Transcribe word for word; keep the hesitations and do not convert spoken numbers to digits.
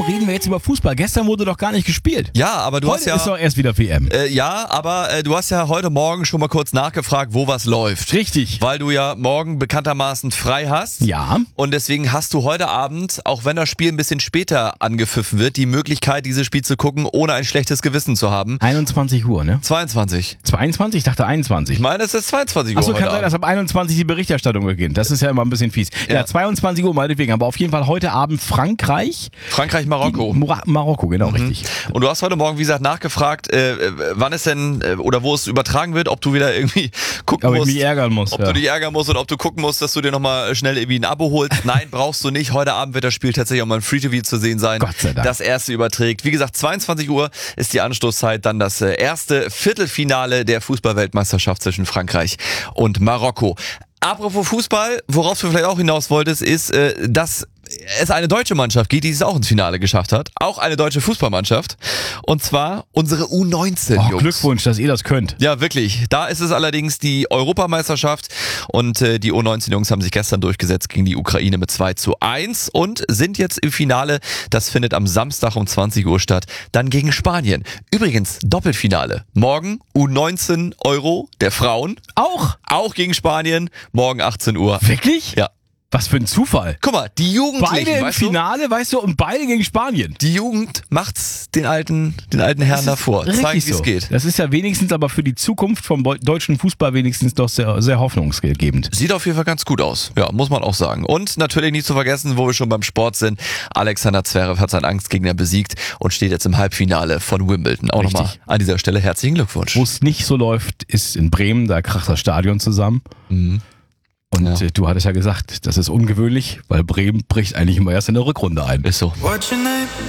warum reden wir jetzt über Fußball? Gestern wurde doch gar nicht gespielt. Ja, aber du Heute hast ja... ist doch erst wieder W M. Äh, ja, aber äh, du hast ja heute Morgen schon mal kurz nachgefragt, wo was läuft. Richtig. Weil du ja morgen bekanntermaßen frei hast. Ja. Und deswegen hast du heute Abend, auch wenn das Spiel ein bisschen später angepfiffen wird, die Möglichkeit, dieses Spiel zu gucken, ohne ein schlechtes Gewissen zu haben. einundzwanzig Uhr, ne? zweiundzwanzig. zweiundzwanzig? Ich dachte einundzwanzig. Ich meine, es ist zweiundzwanzig Uhr Achso, heute kann sein, dass Abend. ab einundzwanzig die Berichterstattung beginnt. Das ist ja immer ein bisschen fies. Ja, Ja. zweiundzwanzig Uhr meinetwegen. Aber auf jeden Fall heute Abend Frankreich. Frankreich, Marokko. Mora- Marokko, genau, richtig. Und du hast heute Morgen, wie gesagt, nachgefragt, äh, wann es denn äh, oder wo es übertragen wird, ob du wieder irgendwie gucken Aber ich musst. mich ärgern muss. Ob ja. du dich ärgern musst und ob du gucken musst, dass du dir nochmal schnell irgendwie ein Abo holst. Nein, brauchst du nicht. Heute Abend wird das Spiel tatsächlich auch mal im Free-T V zu sehen sein. Gott sei Dank. Das erste überträgt. Wie gesagt, zweiundzwanzig Uhr ist die Anstoßzeit. Dann das äh, erste Viertelfinale der Fußball-Weltmeisterschaft zwischen Frankreich und Marokko. Apropos Fußball, worauf du vielleicht auch hinaus wolltest, ist, äh, dass es eine deutsche Mannschaft gibt, die es auch ins Finale geschafft hat. Auch eine deutsche Fußballmannschaft. Und zwar unsere U neunzehn, Oh, Jungs. Glückwunsch, dass ihr das könnt. Ja, wirklich. Da ist es allerdings die Europameisterschaft und äh, die U neunzehn Jungs haben sich gestern durchgesetzt gegen die Ukraine mit zwei zu eins und sind jetzt im Finale. Das findet am Samstag um zwanzig Uhr statt. Dann gegen Spanien. Übrigens, Doppelfinale. Morgen U neunzehn Euro der Frauen. Auch? Auch gegen Spanien. Morgen achtzehn Uhr. Wirklich? Ja. Was für ein Zufall. Guck mal, die Jugendlichen, Beide im weißt du? Finale, weißt du, und beide gegen Spanien. Die Jugend macht's den alten, den alten Herren davor. Zeigen, Richtig wie es so. geht. Das ist ja wenigstens aber für die Zukunft vom bo- deutschen Fußball wenigstens doch sehr, sehr hoffnungsgebend. Sieht auf jeden Fall ganz gut aus. Ja, muss man auch sagen. Und natürlich nicht zu vergessen, wo wir schon beim Sport sind. Alexander Zverev hat seinen Angstgegner besiegt und steht jetzt im Halbfinale von Wimbledon. Auch Richtig. nochmal an dieser Stelle herzlichen Glückwunsch. Wo es nicht so läuft, ist in Bremen, da kracht das Stadion zusammen. Mhm. Und Ja. äh, du hattest ja gesagt, das ist ungewöhnlich, weil Bremen bricht eigentlich immer erst in der Rückrunde ein. Ist so. What's your name?